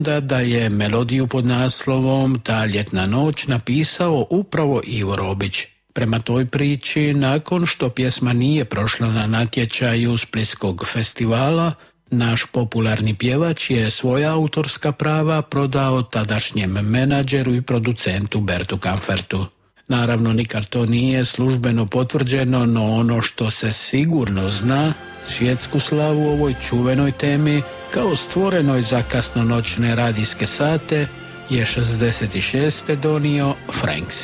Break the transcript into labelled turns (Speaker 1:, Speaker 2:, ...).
Speaker 1: da je melodiju pod naslovom Ta ljetna noć napisao upravo Ivo Robić. Prema toj priči, nakon što pjesma nije prošla na natječaju Splitskog festivala, naš popularni pjevač je svoja autorska prava prodao tadašnjem menadžeru i producentu Bertu Kamfertu. Naravno, nikad to nije službeno potvrđeno, no ono što se sigurno zna, svjetsku slavu ovoj čuvenoj temi, kao stvorenoj za kasnonoćne radijske sate, je 66. donio Frank